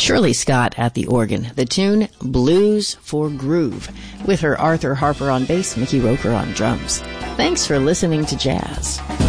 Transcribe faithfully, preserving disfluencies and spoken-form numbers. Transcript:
Shirley Scott at the organ. The tune, Blues for Groove, with her Arthur Harper on bass, Mickey Roker on drums. Thanks for listening to Jazz.